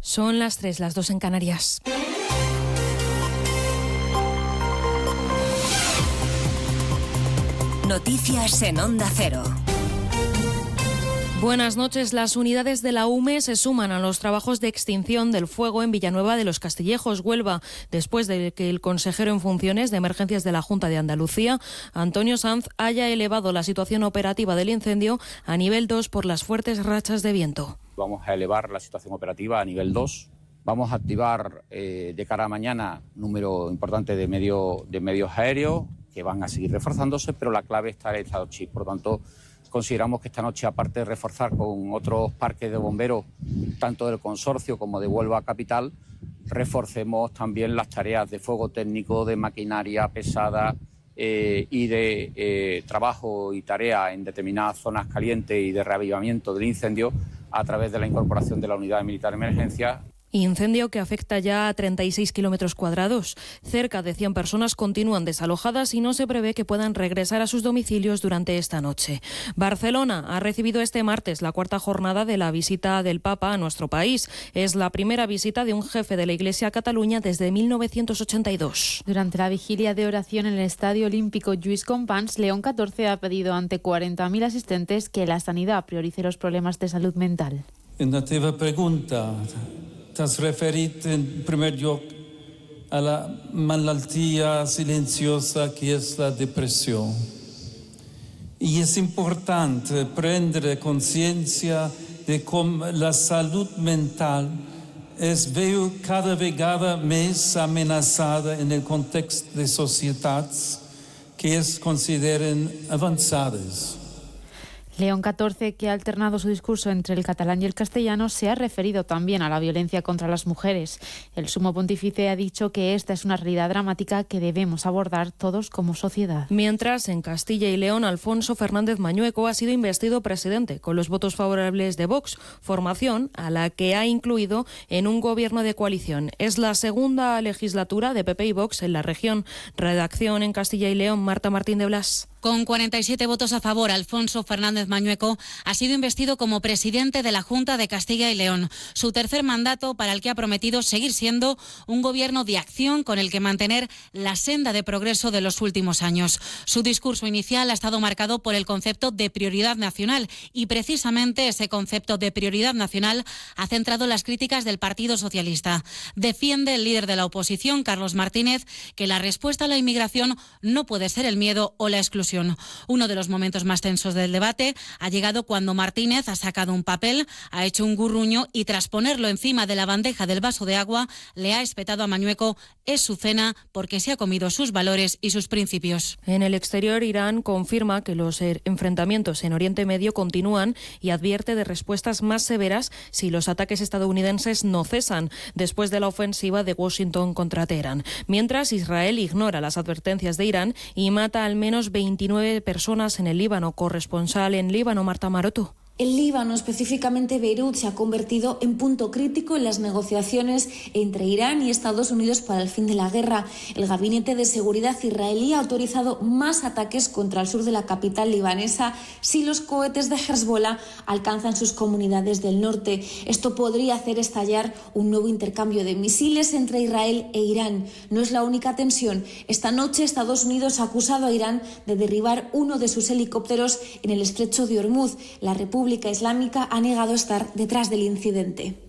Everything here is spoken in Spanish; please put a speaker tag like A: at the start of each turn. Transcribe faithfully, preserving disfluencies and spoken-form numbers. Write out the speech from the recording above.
A: Son las tres, las dos en Canarias.
B: Noticias en Onda Cero.
A: Buenas noches. Las unidades de la U M E se suman a los trabajos de extinción del fuego en Villanueva de los Castillejos, Huelva, después de que el consejero en funciones de emergencias de la Junta de Andalucía, Antonio Sanz, haya elevado la situación operativa del incendio a nivel dos por las fuertes rachas de viento.
C: Vamos a elevar la situación operativa a nivel dos. Vamos a activar eh, de cara a mañana número importante de, medio, de medios aéreos que van a seguir reforzándose, pero la clave está en el estado chip. Por lo tanto, consideramos que esta noche, aparte de reforzar con otros parques de bomberos, tanto del consorcio como de Huelva Capital, reforcemos también las tareas de fuego técnico, de maquinaria pesada eh, y de eh, trabajo y tarea en determinadas zonas calientes y de reavivamiento del incendio a través de la incorporación de la unidad militar de emergencia.
A: Incendio que afecta ya a treinta y seis kilómetros cuadrados. Cerca de cien personas continúan desalojadas y no se prevé que puedan regresar a sus domicilios durante esta noche. Barcelona ha recibido este martes la cuarta jornada de la visita del Papa a nuestro país. Es la primera visita de un jefe de la Iglesia a Cataluña desde mil novecientos ochenta y dos.
D: Durante la vigilia de oración en el Estadio Olímpico Lluís Companys, León catorce ha pedido ante cuarenta mil asistentes que la sanidad priorice los problemas de salud mental.
E: En la teva pregunta t'has referit en primer lloc a la malaltia silenciosa que es la depresión. Y es importante prendre conciencia de cómo la salud mental es veo cada vegada més amenazada en el contexto de sociedades que es consideren avanzadas.
D: León catorce, que ha alternado su discurso entre el catalán y el castellano, se ha referido también a la violencia contra las mujeres. El sumo pontífice ha dicho que esta es una realidad dramática que debemos abordar todos como sociedad.
A: Mientras, en Castilla y León, Alfonso Fernández Mañueco ha sido investido presidente con los votos favorables de Vox, formación a la que ha incluido en un gobierno de coalición. Es la segunda legislatura de P P y Vox en la región. Redacción en Castilla y León, Marta Martín de Blas.
F: Con cuarenta y siete votos a favor, Alfonso Fernández Mañueco ha sido investido como presidente de la Junta de Castilla y León. Su tercer mandato, para el que ha prometido seguir siendo un gobierno de acción con el que mantener la senda de progreso de los últimos años. Su discurso inicial ha estado marcado por el concepto de prioridad nacional y precisamente ese concepto de prioridad nacional ha centrado las críticas del Partido Socialista. Defiende el líder de la oposición, Carlos Martínez, que la respuesta a la inmigración no puede ser el miedo o la exclusión. Uno de los momentos más tensos del debate ha llegado cuando Martínez ha sacado un papel, ha hecho un gurruño y tras ponerlo encima de la bandeja del vaso de agua, le ha espetado a Mañueco: es su cena porque se ha comido sus valores y sus principios.
A: En el exterior, Irán confirma que los enfrentamientos en Oriente Medio continúan y advierte de respuestas más severas si los ataques estadounidenses no cesan, después de la ofensiva de Washington contra Teherán. Mientras, Israel ignora las advertencias de Irán y mata al menos veintinueve personas en el Líbano. Corresponsal en Líbano, Marta Maroto.
G: El Líbano, específicamente Beirut, se ha convertido en punto crítico en las negociaciones entre Irán y Estados Unidos para el fin de la guerra. El Gabinete de Seguridad israelí ha autorizado más ataques contra el sur de la capital libanesa si los cohetes de Hezbollah alcanzan sus comunidades del norte. Esto podría hacer estallar un nuevo intercambio de misiles entre Israel e Irán. No es la única tensión. Esta noche Estados Unidos ha acusado a Irán de derribar uno de sus helicópteros en el estrecho de Hormuz. La República Islámica ha negado estar detrás del incidente.